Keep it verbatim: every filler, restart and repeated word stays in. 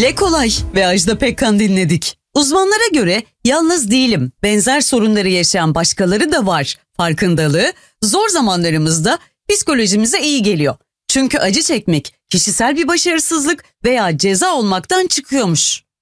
Dile kolay ve Ajda Pekkan dinledik. Uzmanlara göre yalnız değilim, benzer sorunları yaşayan başkaları da var farkındalığı zor zamanlarımızda psikolojimize iyi geliyor. Çünkü acı çekmek kişisel bir başarısızlık veya ceza olmaktan çıkıyormuş.